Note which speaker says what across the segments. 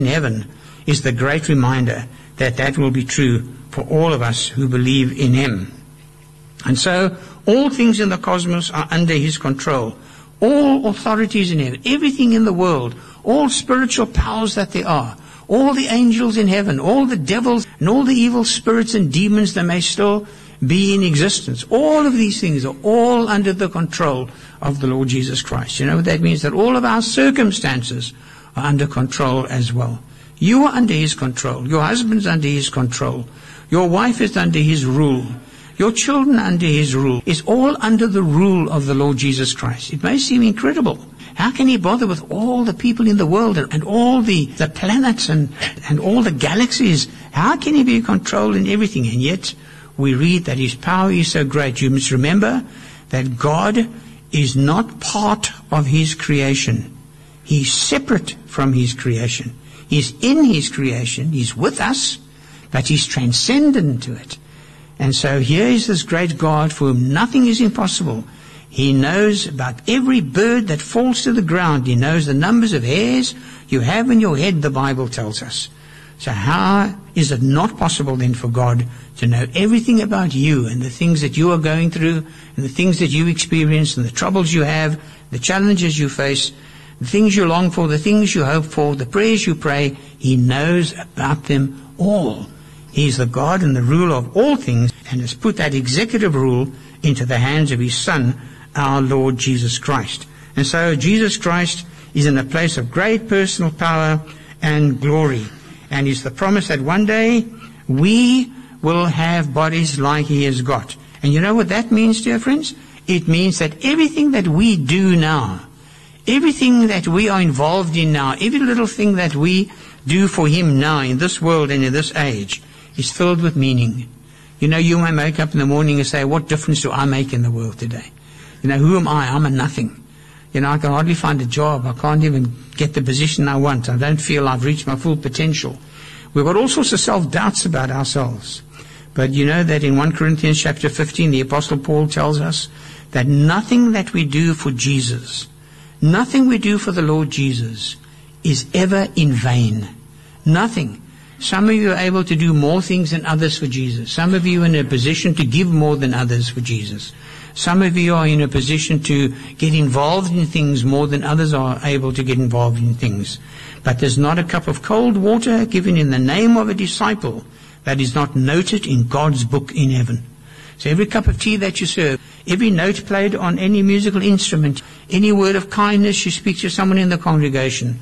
Speaker 1: in heaven is the great reminder that that will be true for all of us who believe in him. And so all things in the cosmos are under his control. All authorities in heaven, everything in the world, all spiritual powers that there are, all the angels in heaven, all the devils and all the evil spirits and demons that may still be in existence, all of these things are all under the control of the Lord Jesus Christ. You know what that means? That all of our circumstances are under control as well. You are under his control. Your husband's under his control. Your wife is under his rule. Your children under his rule. It's all under the rule of the Lord Jesus Christ. It may seem incredible. How can he bother with all the people in the world and all the planets and all the galaxies? How can he be in control in everything? And yet we read that his power is so great. You must remember that God is not part of his creation. He's separate from his creation. He's in his creation. He's with us, but he's transcendent to it. And so here is this great God for whom nothing is impossible. He knows about every bird that falls to the ground. He knows the numbers of hairs you have in your head, the Bible tells us. So how is it not possible then for God to know everything about you and the things that you are going through and the things that you experience and the troubles you have, the challenges you face, the things you long for, the things you hope for, the prayers you pray? He knows about them all. He is the God and the ruler of all things and has put that executive rule into the hands of his Son, our Lord Jesus Christ. And so Jesus Christ is in a place of great personal power and glory. And is the promise that one day we will have bodies like he has got. And you know what that means, dear friends? It means that everything that we do now, everything that we are involved in now, every little thing that we do for him now in this world and in this age is filled with meaning. You know, you may wake up in the morning and say, what difference do I make in the world today? You know, who am I? I'm a nothing. You know, I can hardly find a job. I can't even get the position I want. I don't feel I've reached my full potential. We've got all sorts of self-doubts about ourselves. But you know that in 1 Corinthians chapter 15, the Apostle Paul tells us that nothing that we do for Jesus, nothing we do for the Lord Jesus is ever in vain. Nothing. Some of you are able to do more things than others for Jesus. Some of you are in a position to give more than others for Jesus. Some of you are in a position to get involved in things more than others are able to get involved in things. But there's not a cup of cold water given in the name of a disciple that is not noted in God's book in heaven. So every cup of tea that you serve, every note played on any musical instrument, any word of kindness you speak to someone in the congregation,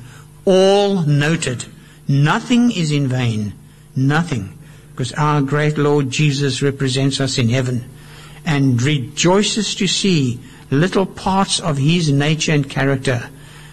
Speaker 1: all noted. Nothing is in vain. Nothing. Because our great Lord Jesus represents us in heaven and rejoices to see little parts of his nature and character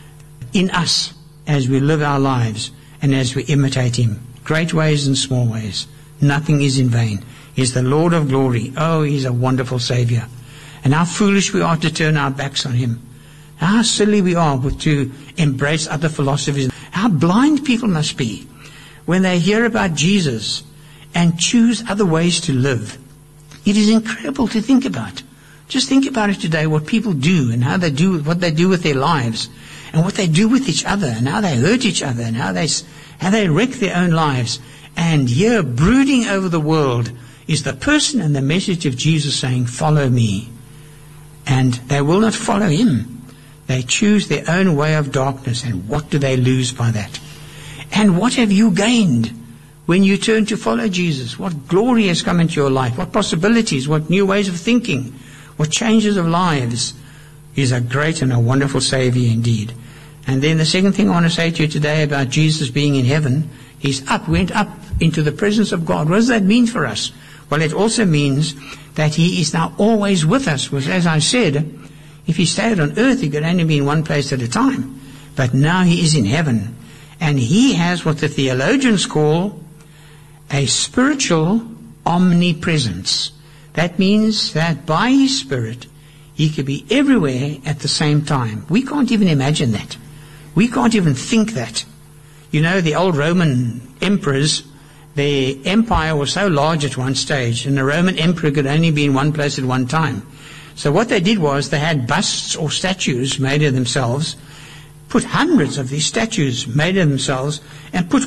Speaker 1: in us as we live our lives and as we imitate him. Great ways and small ways. Nothing is in vain. He's the Lord of glory. Oh, he's a wonderful Savior. And how foolish we are to turn our backs on him. How silly we are to embrace other philosophies. How blind people must be when they hear about Jesus and choose other ways to live. It is incredible to think about. Just think about it today, what people do and how they do, what they do with their lives and what they do with each other and how they hurt each other and how they wreck their own lives. And here, brooding over the world, is the person and the message of Jesus saying, follow me. And they will not follow him. They choose their own way of darkness. And what do they lose by that? And what have you gained when you turn to follow Jesus? What glory has come into your life? What possibilities? What new ways of thinking? What changes of lives? He's a great and a wonderful Savior indeed. And then the second thing I want to say to you today about Jesus being in heaven, went up into the presence of God. What does that mean for us? Well, it also means that he is now always with us. Because as I said, if he stayed on earth, he could only be in one place at a time. But now he is in heaven. And he has what the theologians call a spiritual omnipresence. That means that by his Spirit, he could be everywhere at the same time. We can't even imagine that. We can't even think that. You know, the old Roman emperors, their empire was so large at one stage, and the Roman emperor could only be in one place at one time. So what they did was they had busts or statues made of themselves put hundreds of these statues made of themselves and put